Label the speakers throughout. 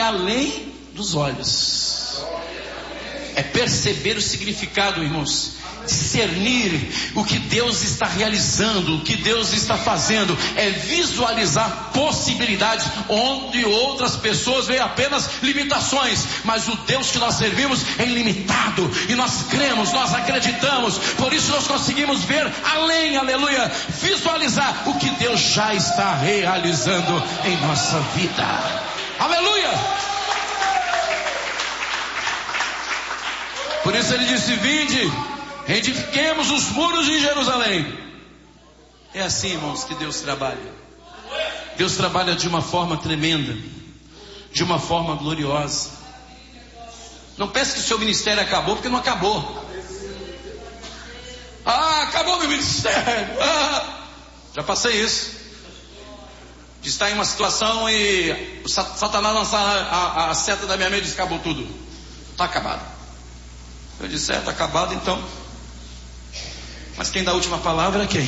Speaker 1: além dos olhos. É perceber o significado, irmãos. Discernir o que Deus está realizando, o que Deus está fazendo. É visualizar possibilidades onde outras pessoas veem apenas limitações, mas o Deus que nós servimos é ilimitado, e nós cremos, nós acreditamos, por isso nós conseguimos ver além, aleluia, visualizar o que Deus já está realizando em nossa vida, aleluia. Por isso ele disse: vinde, edifiquemos os muros de Jerusalém. É assim, irmãos, que Deus trabalha. Deus trabalha de uma forma tremenda, de uma forma gloriosa. Não pense que o seu ministério acabou, porque não acabou. Acabou meu ministério. Já passei isso, de estar em uma situação e o Satanás lançar a seta da minha mente e diz: acabou tudo, está acabado. Eu disse: está acabado então. Mas quem dá a última palavra é quem?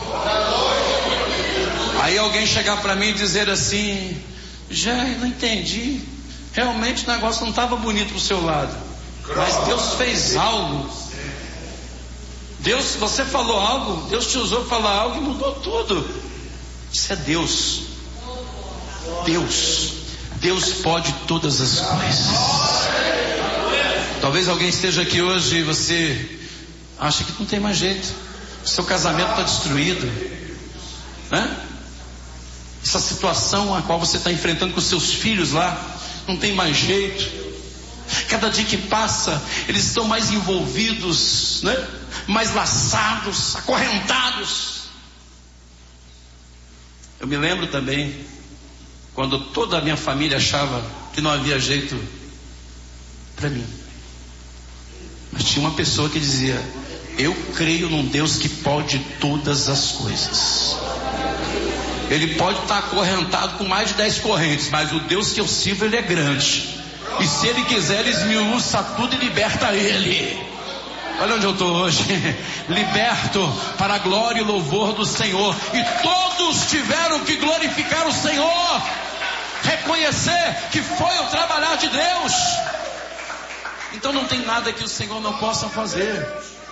Speaker 1: Aí alguém chegar para mim e dizer assim: já não entendi, realmente o negócio não estava bonito pro seu lado, mas Deus fez algo. Deus, você falou algo, Deus te usou para falar algo e mudou tudo. Isso é Deus. Deus pode todas as coisas. Talvez alguém esteja aqui hoje e você acha que não tem mais jeito, o seu casamento está destruído, né? Essa situação a qual você está enfrentando com seus filhos lá, não tem mais jeito. Cada dia que passa, eles estão mais envolvidos, né? Mais laçados, acorrentados. Eu me lembro também, quando toda a minha família achava que não havia jeito para mim, mas tinha uma pessoa que dizia: eu creio num Deus que pode todas as coisas. Ele pode estar acorrentado com mais de 10 correntes, mas o Deus que eu sirvo, Ele é grande. E se Ele quiser, Ele esmiuça tudo e liberta Ele. Olha onde eu estou hoje. Liberto para a glória e louvor do Senhor. E todos tiveram que glorificar o Senhor, reconhecer que foi o trabalhar de Deus. Então não tem nada que o Senhor não possa fazer.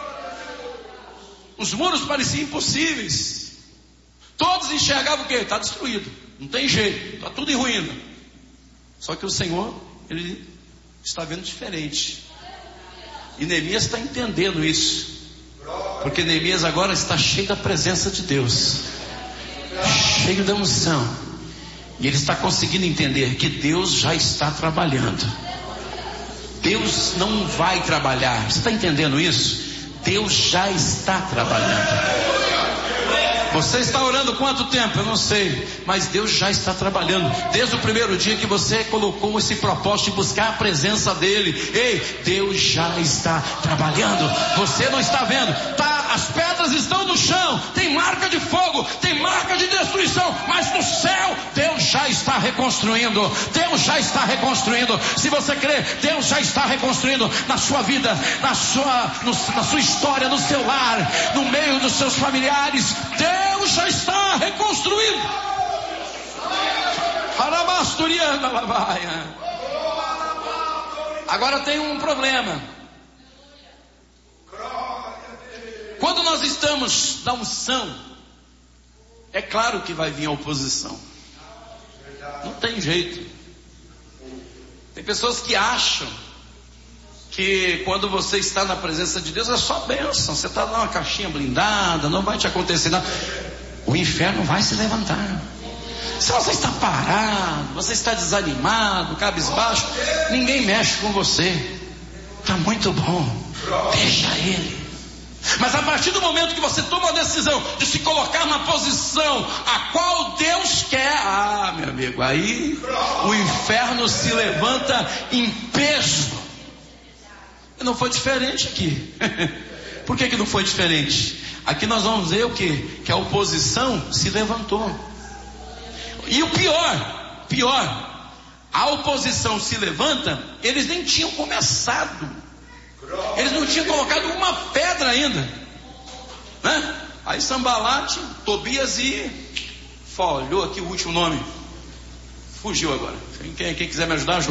Speaker 1: Os muros pareciam impossíveis. Todos enxergavam o quê? Está destruído, não tem jeito, está tudo em ruína. Só que o Senhor, Ele está vendo diferente. E Neemias está entendendo isso, porque Neemias agora está cheio da presença de Deus, cheio da unção. E ele está conseguindo entender que Deus já está trabalhando. Deus não vai trabalhar. Você está entendendo isso? Deus já está trabalhando. Você está orando quanto tempo? Eu não sei, mas Deus já está trabalhando. Desde o primeiro dia que você colocou esse propósito de buscar a presença dEle. Ei, Deus já está trabalhando. Você não está vendo, tá? As pedras estão no chão, tem marca de fogo, tem marca de destruição, mas no céu Deus já está reconstruindo. Deus já está reconstruindo. Se você crê, Deus já está reconstruindo na sua vida, na sua história, no seu lar, no meio dos seus familiares. Deus já está reconstruindo. Agora tem um problema. Quando nós estamos na unção, é claro que vai vir a oposição. Não tem jeito. Tem pessoas que acham que quando você está na presença de Deus é só bênção. Você está numa caixinha blindada, não vai te acontecer nada. O inferno vai se levantar. Se você está parado, você está desanimado, cabisbaixo, ninguém mexe com você. Está muito bom, deixa ele. Mas a partir do momento que você toma a decisão de se colocar na posição a qual Deus quer, meu amigo, aí o inferno se levanta em peso. E não foi diferente aqui. Por que não foi diferente? Aqui nós vamos ver o quê? Que a oposição se levantou. E o pior, a oposição se levanta, eles nem tinham começado. Eles não tinham colocado uma pedra ainda, né? Aí Sambalate, Tobias e olhou aqui o último nome, fugiu agora. Quem quiser me ajudar,